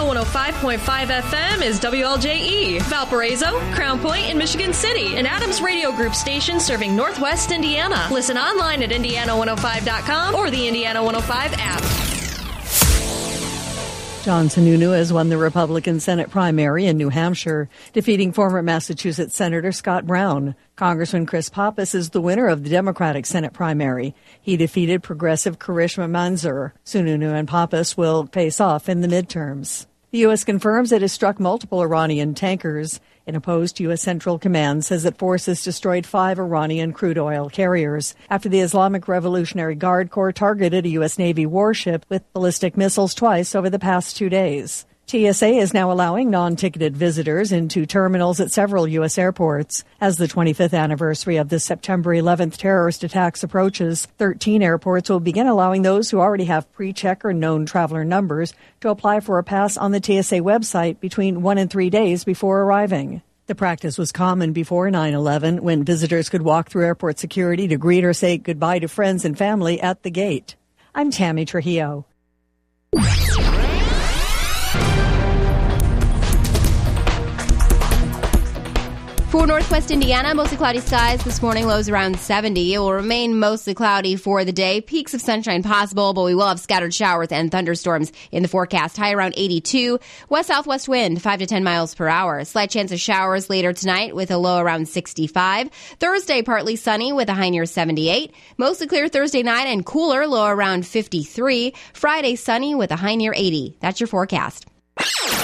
105.5 FM is WLJE, Valparaiso, Crown Point, and Michigan City, an Adams Radio Group station serving Northwest Indiana. Listen online at Indiana105.com or the Indiana 105 app. John Sununu has won the Republican Senate primary in New Hampshire, defeating former Massachusetts Senator Scott Brown. Congressman Chris Pappas is the winner of the Democratic Senate primary. He defeated progressive Karishma Manzoor. Sununu and Pappas will face off in the midterms. The U.S. confirms it has struck multiple Iranian tankers. An opposed U.S. Central Command says that forces destroyed 5 Iranian crude oil carriers after the Islamic Revolutionary Guard Corps targeted a U.S. Navy warship with ballistic missiles twice over the past 2 days. TSA is now allowing non-ticketed visitors into terminals at several U.S. airports. As the 25th anniversary of the September 11th terrorist attacks approaches, 13 airports will begin allowing those who already have pre-check or known traveler numbers to apply for a pass on the TSA website between 1 and 3 days before arriving. The practice was common before 9/11, when visitors could walk through airport security to greet or say goodbye to friends and family at the gate. I'm Tammy Trujillo. For Northwest Indiana, mostly cloudy skies this morning, lows around 70. It will remain mostly cloudy for the day. Peaks of sunshine possible, but we will have scattered showers and thunderstorms in the forecast. High around 82. West-southwest wind, 5 to 10 miles per hour. Slight chance of showers later tonight with a low around 65. Thursday, partly sunny with a high near 78. Mostly clear Thursday night and cooler, low around 53. Friday, sunny with a high near 80. That's your forecast.